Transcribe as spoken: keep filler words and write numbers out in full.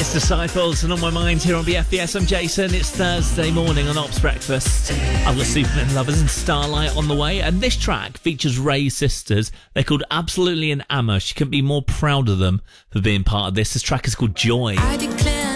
It's Disciples and On My Mind here on B F B S. I'm Jason. It's Thursday morning on Ops Breakfast. I've got Superman Lovers and Starlight on the way, and this track features Ray's sisters. They're called Absolutely an Amma. She couldn't be more proud of them for being part of this. This track is called Joy. I declare